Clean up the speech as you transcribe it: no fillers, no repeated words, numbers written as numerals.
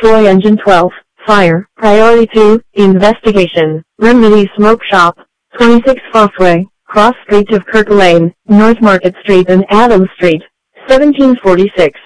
Destroy Engine 12. Fire. Priority 2. Investigation. Remedy Smoke Shop. 26 Fossway. Cross Street of Kirk Lane, North Market Street and Adams Street. 1746.